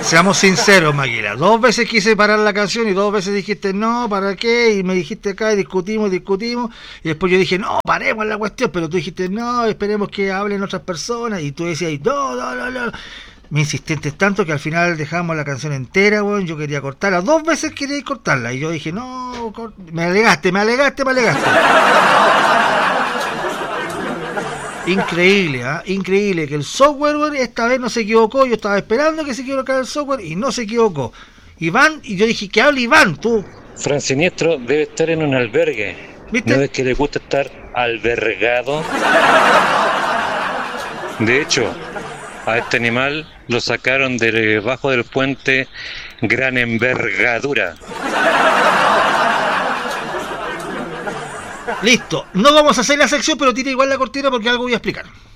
Seamos sinceros, Maquila. 2 veces quise parar la canción y 2 veces dijiste no, ¿para qué? Y me dijiste acá y discutimos. Y después yo dije, no, paremos la cuestión. Pero tú dijiste, no, esperemos que hablen otras personas. Y tú decías, no. Me insististe tanto que al final dejamos la canción entera, weón. Yo quería cortarla. 2 veces quería cortarla. Y yo dije, no, me alegaste. Increíble, increíble que el software esta vez no se equivocó. Yo estaba esperando que se equivocara el software y no se equivocó. Iván, y yo dije, que hable Iván, tú. Fran Siniestro debe estar en un albergue. ¿Viste? ¿No es que le gusta estar albergado? De hecho, a este animal lo sacaron de debajo del puente Gran Envergadura. Listo, no vamos a hacer la sección, pero tira igual la cortina porque algo voy a explicar.